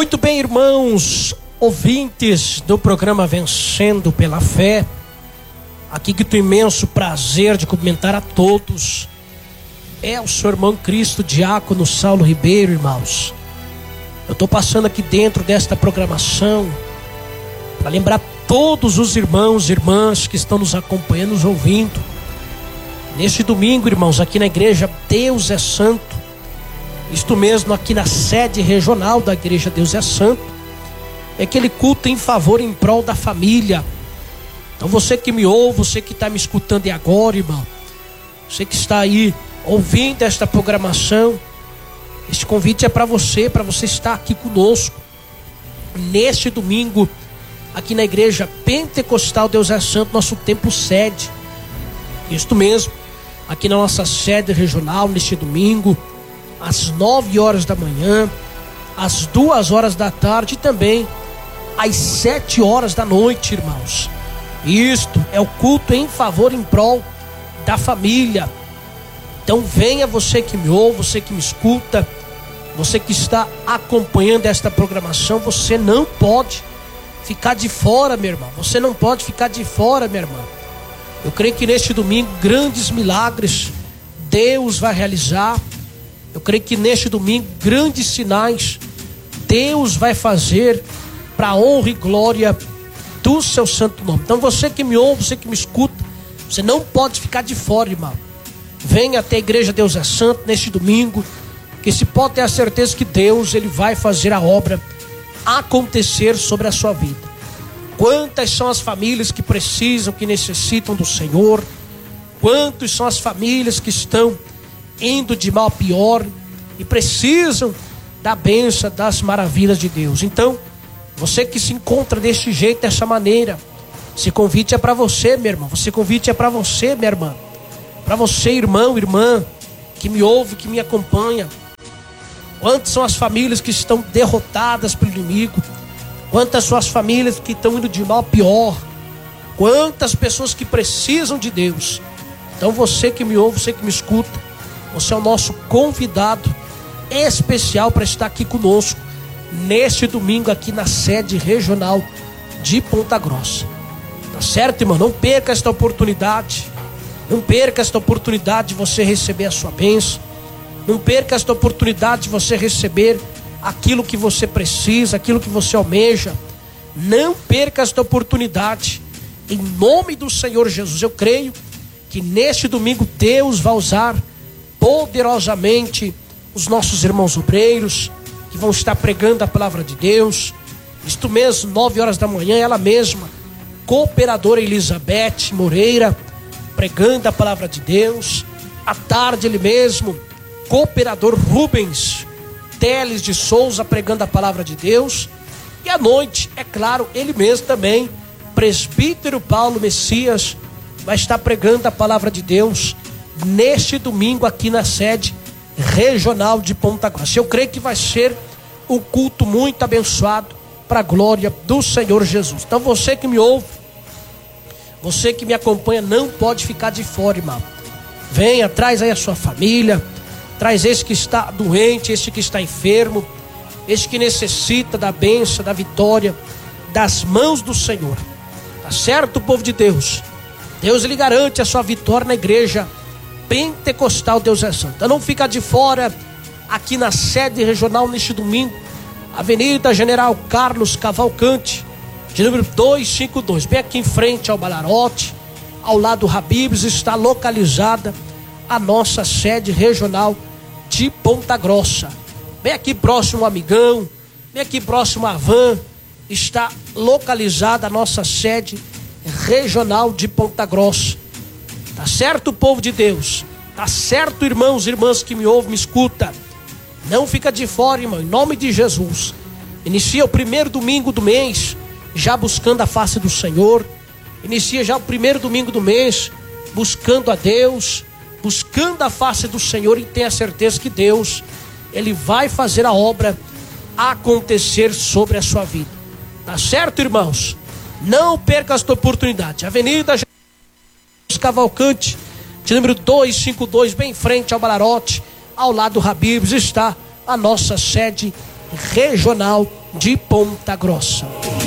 Muito bem, irmãos, ouvintes do programa Vencendo pela Fé, aqui que tenho imenso prazer de cumprimentar a todos, é o seu irmão Cristo, diácono Saulo Ribeiro, irmãos. Eu estou passando aqui dentro desta programação para lembrar todos os irmãos e irmãs que estão nos acompanhando, nos ouvindo. Neste domingo, irmãos, aqui na igreja Deus é Santo, isto mesmo, aqui na sede regional da igreja Deus é Santo, é aquele culto em favor, em prol da família. Então você que me ouve, você que está me escutando agora, irmão, você que está aí ouvindo esta programação, este convite é para você estar aqui conosco neste domingo, aqui na igreja Pentecostal Deus é Santo, nosso templo sede. Isto mesmo, aqui na nossa sede regional, neste domingo, às 9 horas da manhã, às 2 horas da tarde e também às 7 horas da noite, irmãos. Isto é o culto em favor, em prol da família. Então venha, você que me ouve, você que me escuta, você que está acompanhando esta programação, você não pode ficar de fora, meu irmão. Você não pode ficar de fora, minha irmã. Eu creio que neste domingo grandes milagres Deus vai realizar. Eu creio que neste domingo grandes sinais Deus vai fazer para a honra e glória do seu santo nome. Então você que me ouve, você que me escuta, você não pode ficar de fora, irmão. Venha até a igreja Deus é Santo neste domingo, que se pode ter a certeza que Deus, ele vai fazer a obra acontecer sobre a sua vida. Quantas são as famílias que precisam, que necessitam do Senhor? Quantas são as famílias que estão indo de mal a pior e precisam da bênção, das maravilhas de Deus? Então, você que se encontra deste jeito, dessa maneira, esse convite é para você, meu irmão. Esse convite é para você, minha irmã. Para você, irmão, irmã, que me ouve, que me acompanha. Quantas são as famílias que estão derrotadas pelo inimigo? Quantas são as famílias que estão indo de mal a pior? Quantas pessoas que precisam de Deus? Então você que me ouve, você que me escuta, você é o nosso convidado especial para estar aqui conosco neste domingo aqui na sede regional de Ponta Grossa. Tá certo, irmão? Não perca esta oportunidade. Não perca esta oportunidade de você receber a sua bênção. Não perca esta oportunidade de você receber aquilo que você precisa, aquilo que você almeja. Não perca esta oportunidade. Em nome do Senhor Jesus, eu creio que neste domingo Deus vai usar poderosamente os nossos irmãos obreiros que vão estar pregando a palavra de Deus. Isto mesmo, 9 horas da manhã, ela mesma, cooperadora Elizabeth Moreira, pregando a palavra de Deus. À tarde, ele mesmo, cooperador Rubens Teles de Souza, pregando a palavra de Deus. E à noite, é claro, ele mesmo também, presbítero Paulo Messias, vai estar pregando a palavra de Deus neste domingo aqui na sede regional de Ponta Grossa. Eu creio que vai ser um culto muito abençoado para a glória do Senhor Jesus. Então você que me ouve, você que me acompanha, não pode ficar de fora, irmão. Venha, traz aí a sua família, traz esse que está doente, esse que está enfermo, esse que necessita da bênção, da vitória, das mãos do Senhor. Tá certo, povo de Deus? Deus, ele garante a sua vitória na igreja Pentecostal Deus é Santo. Então não fica de fora aqui na sede regional neste domingo, Avenida General Carlos Cavalcante, de número 252, bem aqui em frente ao Balarote, ao lado do Habib's, está localizada a nossa sede regional de Ponta Grossa. Bem aqui próximo ao Amigão, bem aqui próximo à Van, está localizada a nossa sede regional de Ponta Grossa. Tá certo, povo de Deus? Tá certo, irmãos e irmãs que me ouvem, me escuta. Não fica de fora, irmão, em nome de Jesus. Inicia o primeiro domingo do mês, já buscando a face do Senhor. Inicia já o primeiro domingo do mês, buscando a Deus, buscando a face do Senhor, e tenha certeza que Deus, ele vai fazer a obra acontecer sobre a sua vida. Tá certo, irmãos? Não perca esta oportunidade. Avenida Cavalcante, de número 252, bem em frente ao Balarote, ao lado do Habib's, está a nossa sede Regional de Ponta Grossa.